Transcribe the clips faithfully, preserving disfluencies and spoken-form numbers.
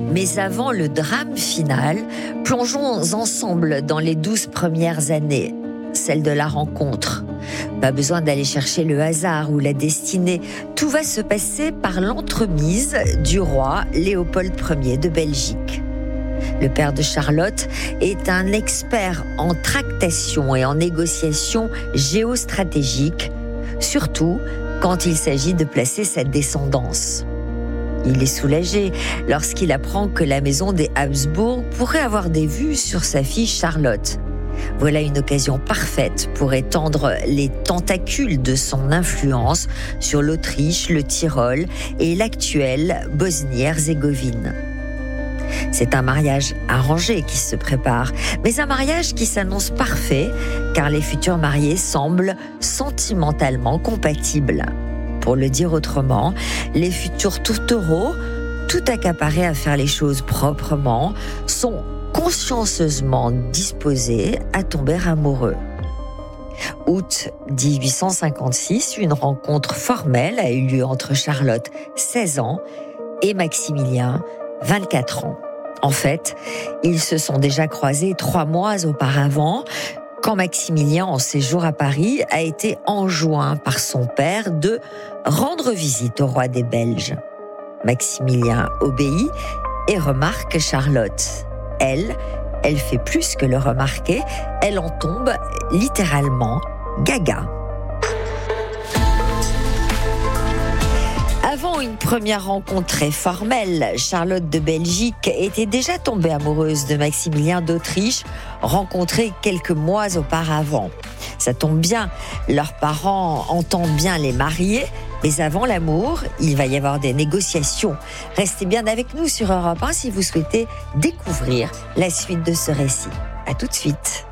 Mais avant le drame final, plongeons ensemble dans les douze premières années, celle de la rencontre. Pas besoin d'aller chercher le hasard ou la destinée. Tout va se passer par l'entremise du roi Léopold Ier de Belgique. Le père de Charlotte est un expert en tractation et en négociation géostratégique, surtout quand il s'agit de placer sa descendance. Il est soulagé lorsqu'il apprend que la maison des Habsbourg pourrait avoir des vues sur sa fille Charlotte. Voilà une occasion parfaite pour étendre les tentacules de son influence sur l'Autriche, le Tyrol et l'actuelle Bosnie-Herzégovine. C'est un mariage arrangé qui se prépare, mais un mariage qui s'annonce parfait car les futurs mariés semblent sentimentalement compatibles. Pour le dire autrement, les futurs tourtereaux, tout accaparés à faire les choses proprement, sont consciencieusement disposés à tomber amoureux. Août dix-huit cent cinquante-six, une rencontre formelle a eu lieu entre Charlotte, seize ans, et Maximilien, vingt-quatre ans. En fait, ils se sont déjà croisés trois mois auparavant, quand Maximilien, en séjour à Paris, a été enjoint par son père de rendre visite au roi des Belges. Maximilien obéit et remarque Charlotte. Elle, elle fait plus que le remarquer, elle en tombe littéralement gaga. Avant une première rencontre très formelle, Charlotte de Belgique était déjà tombée amoureuse de Maximilien d'Autriche, rencontré quelques mois auparavant. Ça tombe bien, leurs parents entendent bien les marier, mais avant l'amour, il va y avoir des négociations. Restez bien avec nous sur Europe un si vous souhaitez découvrir la suite de ce récit. À tout de suite.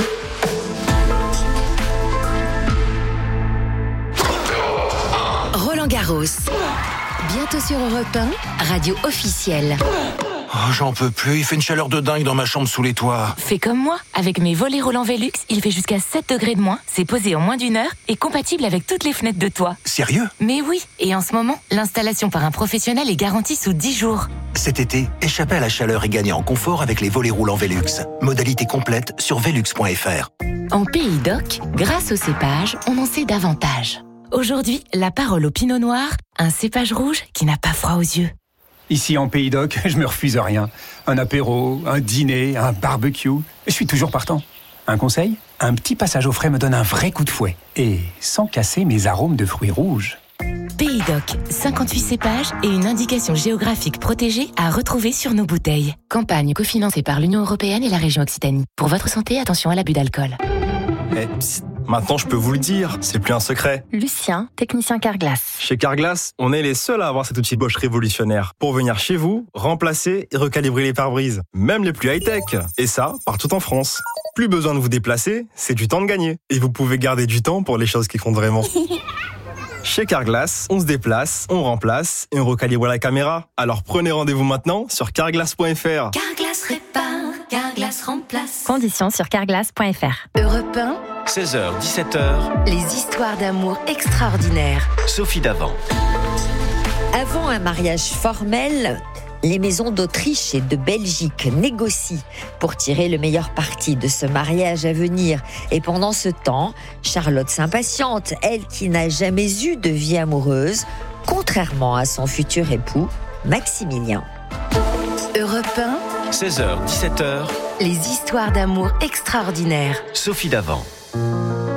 Roland Garros. Bientôt sur Europe un, radio officielle. Oh, j'en peux plus, il fait une chaleur de dingue dans ma chambre sous les toits. Fais comme moi, avec mes volets Roland Velux, il fait jusqu'à sept degrés de moins, c'est posé en moins d'une heure et compatible avec toutes les fenêtres de toit. Sérieux ? Mais oui, et en ce moment, l'installation par un professionnel est garantie sous dix jours. Cet été, échappez à la chaleur et gagnez en confort avec les volets roulants Velux. Modalité complète sur velux point f r. En Pays d'Oc, grâce au cépage, on en sait davantage. Aujourd'hui, la parole au Pinot Noir, un cépage rouge qui n'a pas froid aux yeux. Ici en Pays d'Oc, je me refuse rien. Un apéro, un dîner, un barbecue, je suis toujours partant. Un conseil ? Un petit passage au frais me donne un vrai coup de fouet. Et sans casser mes arômes de fruits rouges. Pays d'Oc, cinquante-huit cépages et une indication géographique protégée à retrouver sur nos bouteilles. Campagne cofinancée par l'Union européenne et la région Occitanie. Pour votre santé, attention à l'abus d'alcool. Eh, psst, maintenant je peux vous le dire, c'est plus un secret. Lucien, technicien Carglass. Chez Carglass, on est les seuls à avoir cet outil Bosch révolutionnaire pour venir chez vous, remplacer et recalibrer les pare-brises, même les plus high-tech. Et ça, partout en France. Plus besoin de vous déplacer, c'est du temps de gagner. Et vous pouvez garder du temps pour les choses qui comptent vraiment. Chez Carglass, on se déplace, on remplace et on recalibre la caméra. Alors prenez rendez-vous maintenant sur carglass point f r. Carglass répare, Carglass remplace. Conditions sur carglass point f r. Europe un, seize heures, dix-sept heures, les histoires d'amour extraordinaires. Sophie Davant. Avant un mariage formel, les maisons d'Autriche et de Belgique négocient pour tirer le meilleur parti de ce mariage à venir. Et pendant ce temps, Charlotte s'impatiente, elle qui n'a jamais eu de vie amoureuse, contrairement à son futur époux, Maximilien. Europe un, seize heures, dix-sept heures, les histoires d'amour extraordinaires. Sophie Davant.